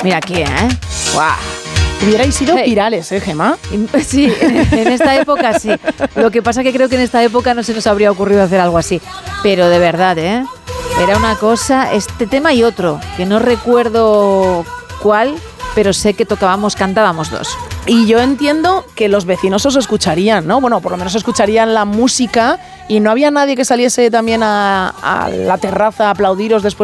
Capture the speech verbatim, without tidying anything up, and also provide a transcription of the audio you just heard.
Mira aquí, ¿eh? ¡Guau! Hubierais sido Hey. virales, ¿eh, Gemma? Sí, en esta época sí. Lo que pasa que creo que en esta época no se nos habría ocurrido hacer algo así. Pero de verdad, ¿eh? Era una cosa, este tema y otro, que no recuerdo cuál, pero sé que tocábamos, cantábamos dos. Y yo entiendo que los vecinos os escucharían, ¿no? Bueno, por lo menos escucharían la música y no había nadie que saliese también a, a la terraza a aplaudiros después